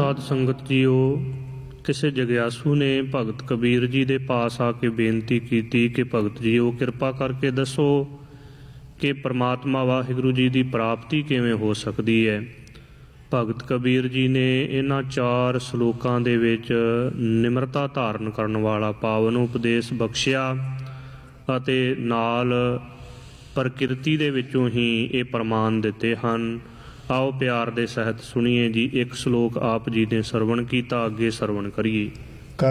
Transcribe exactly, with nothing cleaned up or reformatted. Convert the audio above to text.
ਸਾਧ ਸੰਗਤ ਜੀਓ, ਕਿਸੇ ਜਗਿਆਸੂ ਨੇ ਭਗਤ ਕਬੀਰ ਜੀ ਦੇ ਪਾਸ ਆ ਕੇ ਬੇਨਤੀ ਕੀਤੀ ਕਿ ਭਗਤ ਜੀਓ ਕਿਰਪਾ ਕਰਕੇ ਦੱਸੋ ਕਿ ਪਰਮਾਤਮਾ ਵਾਹਿਗੁਰੂ ਜੀ ਦੀ ਪ੍ਰਾਪਤੀ ਕਿਵੇਂ ਹੋ ਸਕਦੀ ਹੈ। ਭਗਤ ਕਬੀਰ ਜੀ ਨੇ ਇਹਨਾਂ ਚਾਰ ਸਲੋਕਾਂ ਦੇ ਵਿੱਚ ਨਿਮਰਤਾ ਧਾਰਨ ਕਰਨ ਵਾਲਾ ਪਾਵਨ ਉਪਦੇਸ਼ ਬਖਸ਼ਿਆ ਅਤੇ ਨਾਲ ਪ੍ਰਕਿਰਤੀ ਦੇ ਵਿੱਚੋਂ ਹੀ ਇਹ ਪ੍ਰਮਾਣ ਦਿੱਤੇ ਹਨ। ਆਓ ਪਿਆਰ ਦੇ ਸਹਿਤ ਸੁਣੀਏ ਜੀ। ਇੱਕ ਸਲੋਕ ਆਪ ਜੀ ਨੇ ਸਰਵਣ ਕੀਤਾ, ਅੱਗੇ ਸਰਵਣ ਕਰੀਏ।